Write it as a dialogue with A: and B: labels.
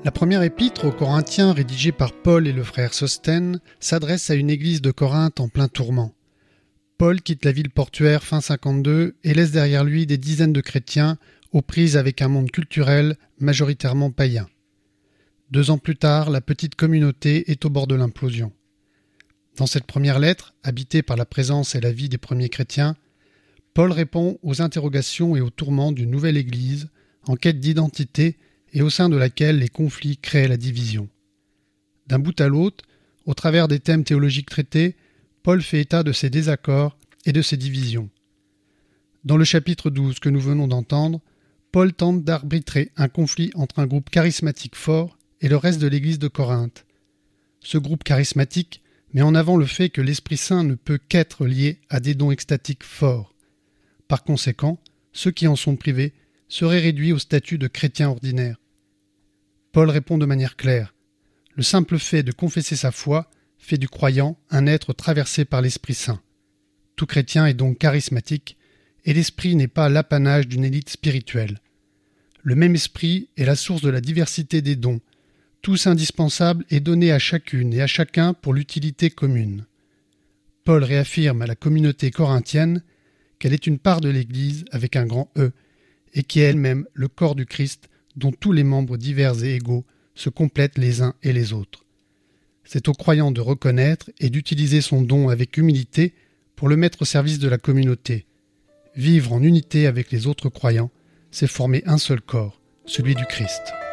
A: La première épître aux Corinthiens, rédigée par Paul et le frère Sosthène, s'adresse à une église de Corinthe en plein tourment. Paul quitte la ville portuaire fin 52 et laisse derrière lui des dizaines de chrétiens aux prises avec un monde culturel majoritairement païen. 2 ans plus tard, la petite communauté est au bord de l'implosion. Dans cette première lettre, habitée par la présence et la vie des premiers chrétiens, Paul répond aux interrogations et aux tourments d'une nouvelle église en quête d'identité et au sein de laquelle les conflits créent la division. D'un bout à l'autre, au travers des thèmes théologiques traités, Paul fait état de ses désaccords et de ses divisions. Dans le chapitre 12 que nous venons d'entendre, Paul tente d'arbitrer un conflit entre un groupe charismatique fort et le reste de l'église de Corinthe. Ce groupe charismatique met en avant le fait que l'Esprit Saint ne peut qu'être lié à des dons extatiques forts. Par conséquent, ceux qui en sont privés seraient réduits au statut de chrétiens ordinaires. Paul répond de manière claire. Le simple fait de confesser sa foi fait du croyant un être traversé par l'Esprit Saint. Tout chrétien est donc charismatique, et l'Esprit n'est pas l'apanage d'une élite spirituelle. Le même Esprit est la source de la diversité des dons, tous indispensables et donnés à chacune et à chacun pour l'utilité commune. Paul réaffirme à la communauté corinthienne qu'elle est une part de l'Église avec un grand E, et qui est elle-même le corps du Christ dont tous les membres divers et égaux se complètent les uns et les autres. C'est au croyant de reconnaître et d'utiliser son don avec humilité pour le mettre au service de la communauté. Vivre en unité avec les autres croyants, c'est former un seul corps, celui du Christ.